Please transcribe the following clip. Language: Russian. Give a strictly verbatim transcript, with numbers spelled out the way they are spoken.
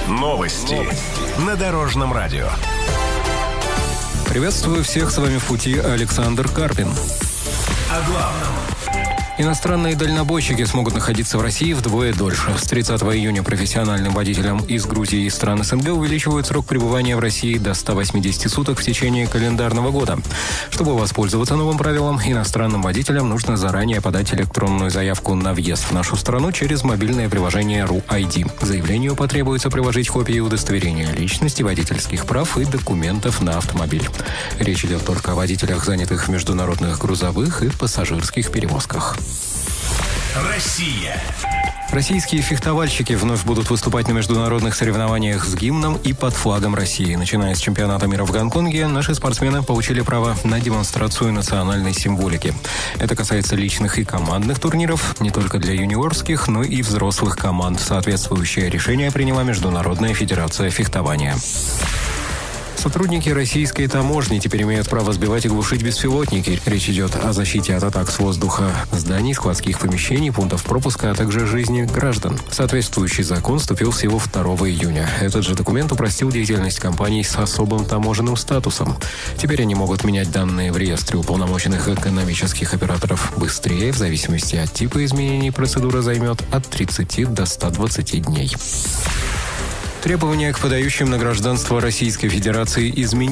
Новости на Дорожном радио. Приветствую всех, с вами в пути Александр Карпин. О главном. Иностранные дальнобойщики смогут находиться в России вдвое дольше. С тридцатого июня профессиональным водителям из Грузии и стран СНГ увеличивают срок пребывания в России до ста восьмидесяти суток в течение календарного года. Чтобы воспользоваться новым правилом, иностранным водителям нужно заранее подать электронную заявку на въезд в нашу страну через мобильное приложение ру ай ди. К заявлению потребуется приложить копии удостоверения личности, водительских прав и документов на автомобиль. Речь идет только о водителях, занятых в международных грузовых и пассажирских перевозках. Россия. Российские фехтовальщики вновь будут выступать на международных соревнованиях с гимном и под флагом России. Начиная с чемпионата мира в Гонконге, наши спортсмены получили право на демонстрацию национальной символики. Это касается личных и командных турниров, не только для юниорских, но и взрослых команд. Соответствующее решение приняла Международная федерация фехтования. Сотрудники российской таможни теперь имеют право сбивать и глушить беспилотники. Речь идет о защите от атак с воздуха зданий, складских помещений, пунктов пропуска, а также жизни граждан. Соответствующий закон вступил в силу второго июня. Этот же документ упростил деятельность компаний с особым таможенным статусом. Теперь они могут менять данные в реестре уполномоченных экономических операторов быстрее. В зависимости от типа изменений процедура займет от тридцати до ста двадцати дней. Требования к подающим на гражданство Российской Федерации изменились.